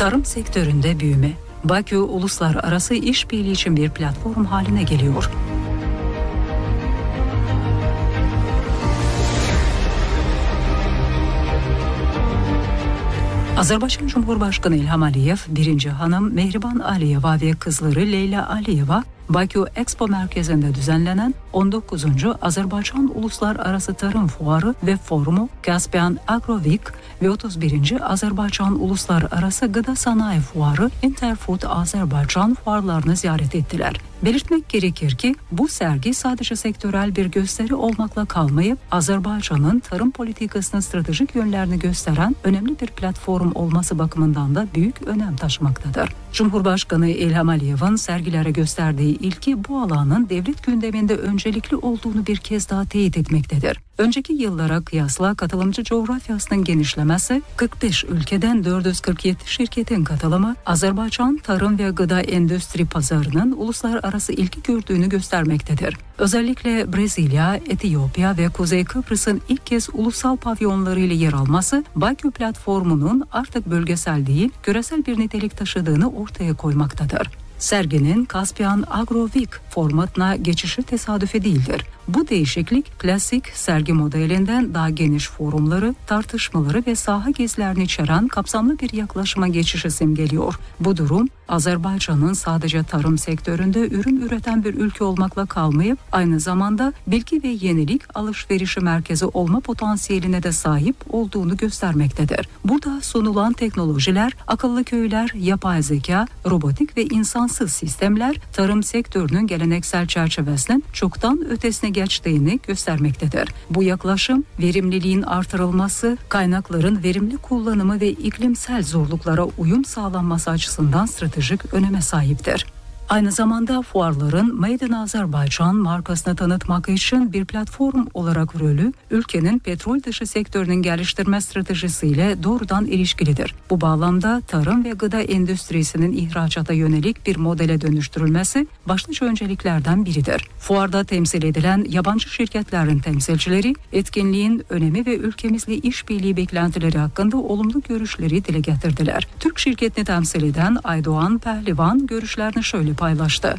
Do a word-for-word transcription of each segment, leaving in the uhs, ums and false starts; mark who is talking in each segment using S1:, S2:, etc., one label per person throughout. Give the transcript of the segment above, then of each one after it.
S1: Tarım sektöründe büyüme. Bakü uluslararası işbirliği için bir platform haline geliyor. Azerbaycan Cumhurbaşkanı İlham Aliyev, birinci hanım Mehriban Aliyeva ve kızları Leyla Aliyeva, Bakü Expo Merkezi'nde düzenlenen on dokuzuncu Azerbaycan Uluslararası Tarım Fuarı ve Forumu, Caspian Agro Week ve otuz birinci Azerbaycan Uluslararası Gıda Sanayi Fuarı Interfood Azerbaycan fuarlarını ziyaret ettiler. Belirtmek gerekir ki bu sergi sadece sektörel bir gösteri olmakla kalmayıp Azerbaycan'ın tarım politikasının stratejik yönlerini gösteren önemli bir platform olması bakımından da büyük önem taşımaktadır. Cumhurbaşkanı İlham Aliyev'in sergilere gösterdiği ilki bu alanın devlet gündeminde öncelikli olduğunu bir kez daha teyit etmektedir. Önceki yıllara kıyasla katılımcı coğrafyasının genişlemesi, kırk beş ülkeden dört yüz kırk yedi şirketin katılımı, Azerbaycan tarım ve gıda endüstri pazarının uluslararası ilgi gördüğünü göstermektedir. Özellikle Brezilya, Etiyopya ve Kuzey Kıbrıs'ın ilk kez ulusal pavyonlarıyla yer alması, Bakü platformunun artık bölgesel değil, küresel bir nitelik taşıdığını ortaya koymaktadır. Serginin Caspian Agro Week formatına geçişi tesadüfi değildir. Bu değişiklik klasik sergi modelinden daha geniş forumları, tartışmaları ve saha gezilerini içeren kapsamlı bir yaklaşıma geçişi simgeliyor. Bu durum Azerbaycan'ın sadece tarım sektöründe ürün üreten bir ülke olmakla kalmayıp aynı zamanda bilgi ve yenilik alışverişi merkezi olma potansiyeline de sahip olduğunu göstermektedir. Burada sunulan teknolojiler, akıllı köyler, yapay zeka, robotik ve insansız sistemler tarım sektörünün geleneksel çerçevesinin çoktan ötesine geçtiğini göstermektedir. Bu yaklaşım, verimliliğin artırılması, kaynakların verimli kullanımı ve iklimsel zorluklara uyum sağlanması açısından stratejik öneme sahiptir. Aynı zamanda fuarların Made in Azerbaycan markasını tanıtmak için bir platform olarak rolü, ülkenin petrol dışı sektörünün geliştirme stratejisiyle doğrudan ilişkilidir. Bu bağlamda tarım ve gıda endüstrisinin ihracata yönelik bir modele dönüştürülmesi başlıca önceliklerden biridir. Fuarda temsil edilen yabancı şirketlerin temsilcileri, etkinliğin önemi ve ülkemizle işbirliği beklentileri hakkında olumlu görüşleri dile getirdiler. Türk şirketini temsil eden Aydoğan Pehlivan görüşlerini şöyle paylaştı.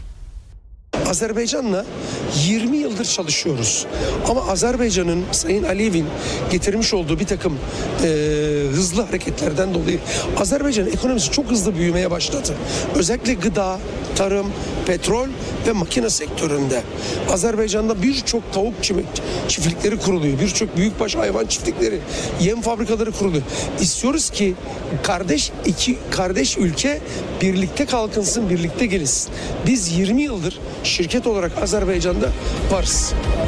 S2: Azerbaycan'la yirmi yıldır çalışıyoruz. Ama Azerbaycan'ın Sayın Aliyev'in getirmiş olduğu bir takım e, hızlı hareketlerden dolayı Azerbaycan'ın ekonomisi çok hızlı büyümeye başladı. Özellikle gıda, tarım, petrol ve makine sektöründe. Azerbaycan'da birçok tavuk çiftlikleri kuruluyor. Birçok büyükbaş hayvan çiftlikleri, yem fabrikaları kuruluyor. İstiyoruz ki kardeş iki kardeş ülke birlikte kalkınsın, birlikte gelişsin. Biz yirmi yıldır şirket olarak Azerbaycan'da varız.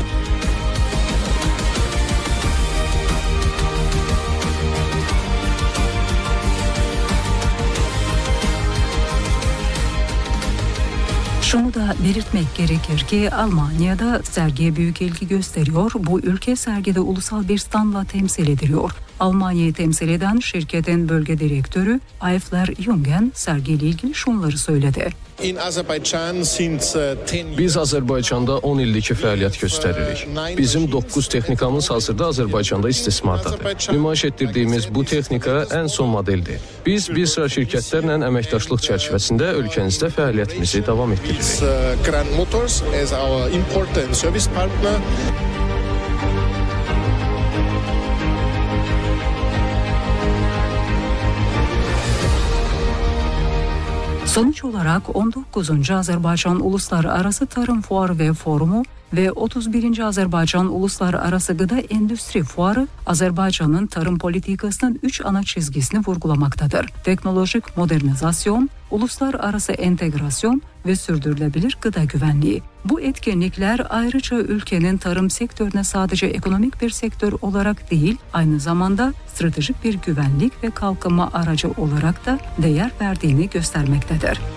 S1: Şunu da belirtmek gerekir ki Almanya'da sergiye büyük ilgi gösteriyor. Bu ülke sergide ulusal bir standla temsil ediliyor. Almanya'yı temsil eden şirketin bölge direktörü Ayfler Jungen sergiyle ilgili şunları söyledi.
S3: Biz Azərbaycanda on ildir ki fəaliyyət göstəririk. Bizim doqquz texnikamız hazırda Azərbaycanda istismardadır. Nümayiş etdirdiyimiz bu texnika ən son modeldir. Biz bir sıra şirkətlərlə əməkdaşlıq çərçivəsində ölkənizdə fəaliyyətimizi davam etdiririk.
S4: Grand Motors as our import and service partner.
S1: Sonuç olarak on dokuzuncu Azerbaycan Uluslararası Tarım Fuarı ve Forumu ve otuz birinci Azerbaycan Uluslararası Gıda Endüstri Fuarı, Azerbaycan'ın tarım politikasının üç ana çizgisini vurgulamaktadır. Teknolojik modernizasyon, uluslararası entegrasyon ve sürdürülebilir gıda güvenliği. Bu etkinlikler ayrıca ülkenin tarım sektörüne sadece ekonomik bir sektör olarak değil, aynı zamanda stratejik bir güvenlik ve kalkınma aracı olarak da değer verdiğini göstermektedir.